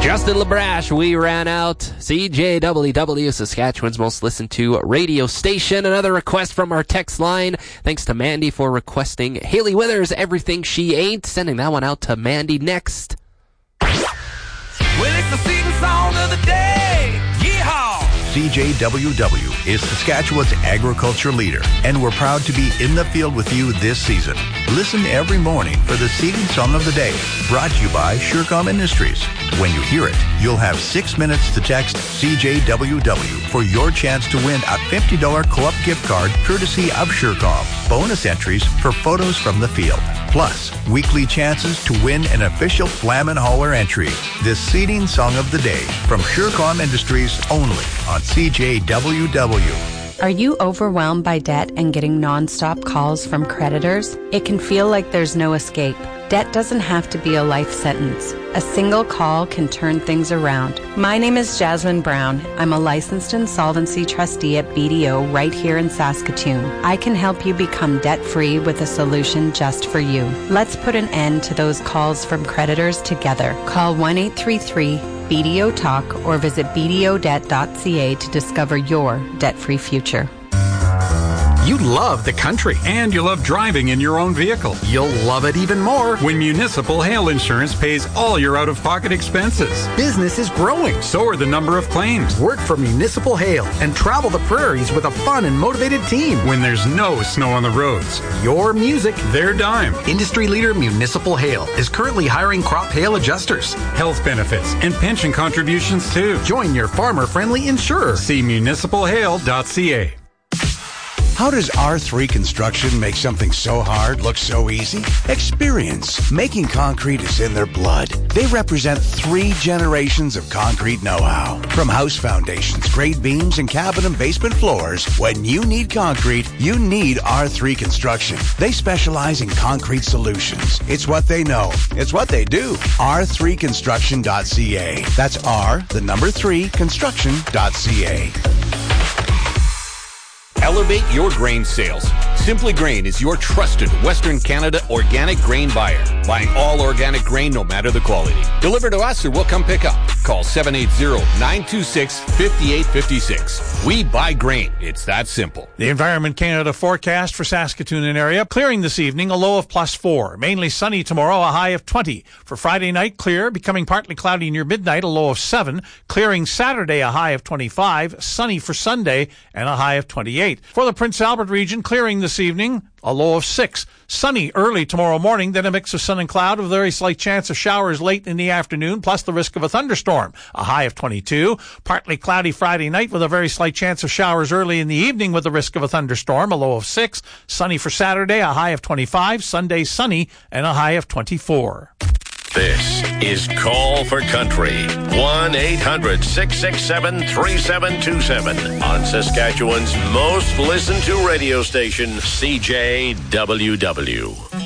Justin LaBrache, We Ran Out. CJWW, Saskatchewan's most listened to radio station. Another request from our text line. Thanks to Mandy for requesting Hayley Withers, Everything She Ain't. Sending that one out to Mandy next. Well, it's the season song of the day. Yeehaw! CJWW is Saskatchewan's agriculture leader, and we're proud to be in the field with you this season. Listen every morning for the Seeding Song of the Day, brought to you by Surecom Industries. When you hear it, you'll have 6 minutes to text CJWW for your chance to win a $50 co-op gift card courtesy of Surecom. Bonus entries for photos from the field. Plus, weekly chances to win an official Flam and Holler entry. The Seeding Song of the Day from Surecom Industries only on CJWW. Are you overwhelmed by debt and getting non-stop calls from creditors? It can feel like there's no escape. Debt doesn't have to be a life sentence. A single call can turn things around. My name is Jasmine Brown. I'm a licensed insolvency trustee at BDO right here in Saskatoon. I can help you become debt-free with a solution just for you. Let's put an end to those calls from creditors together. Call 1-833-BDO Talk or visit bdodebt.ca to discover your debt-free future. You love the country, and you love driving in your own vehicle. You'll love it even more when Municipal Hail Insurance pays all your out-of-pocket expenses. Business is growing, so are the number of claims. Work for Municipal Hail and travel the prairies with a fun and motivated team. When there's no snow on the roads, your music, their dime. Industry leader Municipal Hail is currently hiring crop hail adjusters, health benefits, and pension contributions too. Join your farmer-friendly insurer. See municipalhail.ca. How does R3 Construction make something so hard look so easy? Experience. Making concrete is in their blood. They represent 3 generations of concrete know-how. From house foundations, grade beams, and cabin and basement floors, when you need concrete, you need R3 Construction. They specialize in concrete solutions. It's what they know. It's what they do. R3construction.ca. That's R3 construction.ca. Elevate your grain sales. Simply Grain is your trusted Western Canada organic grain buyer. Buying all organic grain no matter the quality. Deliver to us or we'll come pick up. Call 780-926-5856. We buy grain. It's that simple. The Environment Canada forecast for Saskatoon and area. Clearing this evening, a low of +4. Mainly sunny tomorrow, a high of 20. For Friday night, clear, becoming partly cloudy near midnight, a low of 7. Clearing Saturday, a high of 25. Sunny for Sunday, and a high of 28. For the Prince Albert region, clearing this evening, a low of 6. Sunny early tomorrow morning, then a mix of sun and cloud with a very slight chance of showers late in the afternoon, plus the risk of a thunderstorm, a high of 22. Partly cloudy Friday night with a very slight chance of showers early in the evening with the risk of a thunderstorm, a low of 6. Sunny for Saturday, a high of 25. Sunday sunny and a high of 24. This is Call for Country. 1-800-667-3727 on Saskatchewan's most listened to radio station, CJWW.